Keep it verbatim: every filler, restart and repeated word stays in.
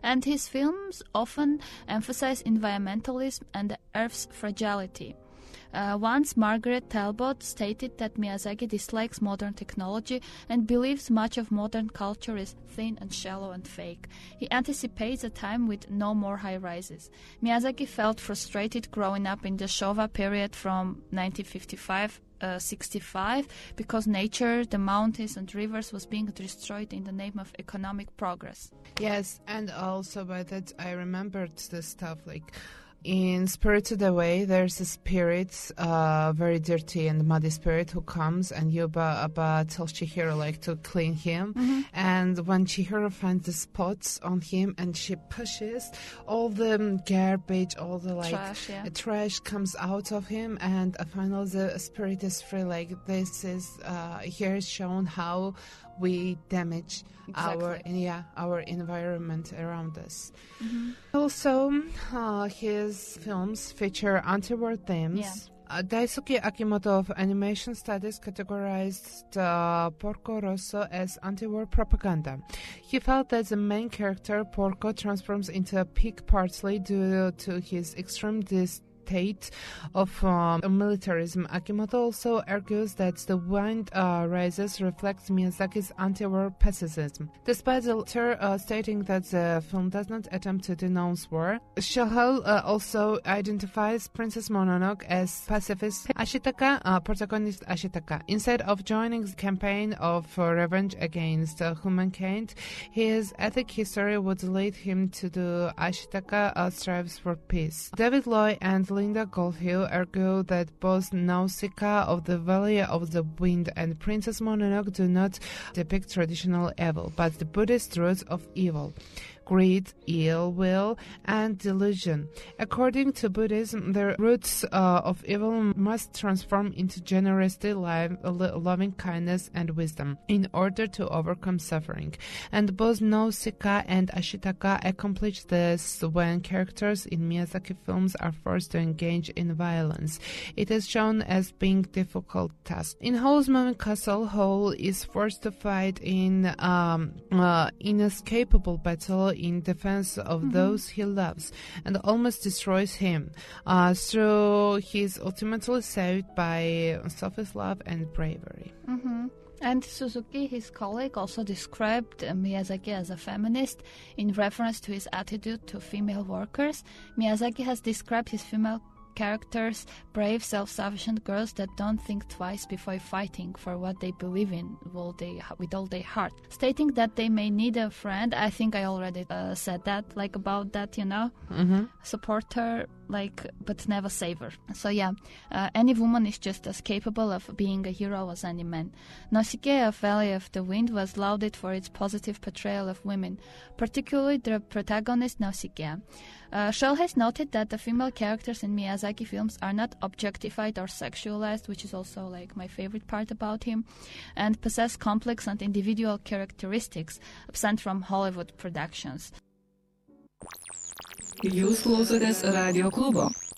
And his films often emphasize environmentalism and the Earth's fragility. Uh, once Margaret Talbot stated that Miyazaki dislikes modern technology and believes much of modern culture is thin and shallow and fake. He anticipates a time with no more high-rises. Miyazaki felt frustrated growing up in the Showa period from nineteen fifty-five uh, sixty-five because nature, the mountains and rivers was being destroyed in the name of economic progress. Yes, and also by that I remembered the stuff like in Spirited Away, there's a spirit, uh, very dirty and muddy spirit who comes, and Yuba Abba tells Chihiro like to clean him. Mm-hmm. And when Chihiro finds the spots on him, and she pushes, all the garbage, all the like Trash, yeah. trash comes out of him, and uh, finally the spirit is free. Like this is uh, here is shown how we damage Exactly. our yeah our environment around us. Mm-hmm. Also, uh, his films feature anti-war themes. Yeah. Uh, Daisuke Akimoto of Animation Studies categorized uh, Porco Rosso as anti-war propaganda. He felt that the main character, Porco, transforms into a pig partly due to his extreme dis- state of um, militarism. Akimoto also argues that the Wind uh, Rises reflects Miyazaki's anti-war pessimism. Despite the latter uh, stating that the film does not attempt to denounce war, Shohei uh, also identifies Princess Mononoke as pacifist Ashitaka, uh, protagonist Ashitaka. Instead of joining the campaign of uh, revenge against uh, humankind, his ethnic history would lead him to the Ashitaka uh, strives for peace. David Loy and Linda Goldhill argue that both Nausicaa of the Valley of the Wind and Princess Mononoke do not depict traditional evil, but the Buddhist roots of evil. Greed, ill will, and delusion. According to Buddhism, the roots uh, of evil must transform into generosity, life, loving kindness, and wisdom in order to overcome suffering. And both Nausicaa and Ashitaka accomplish this when characters in Miyazaki films are forced to engage in violence. It is shown as being a difficult task. In Howl's Moving Castle, Howl is forced to fight in um, uh, inescapable battle in defense of mm-hmm. those he loves and almost destroys him. Uh, so he's ultimately saved by selfish love and bravery. Mm-hmm. And Suzuki, his colleague, also described Miyazaki as a feminist in reference to his attitude to female workers. Miyazaki has described his female characters brave, self-sufficient girls that don't think twice before fighting for what they believe in will they, with all their heart. Stating that they may need a friend, I think I already uh, said that, like about that, you know, mm-hmm. support her, like, but never save her. So yeah, uh, any woman is just as capable of being a hero as any man. Nausicaa of Valley of the Wind was lauded for its positive portrayal of women, particularly the protagonist Nausicaa. Uh, Scholl has noted that the female characters in Miyazaki films are not objectified or sexualized, which is also like my favorite part about him, and possess complex and individual characteristics absent from Hollywood productions. Jūs klausotės Radio klubo.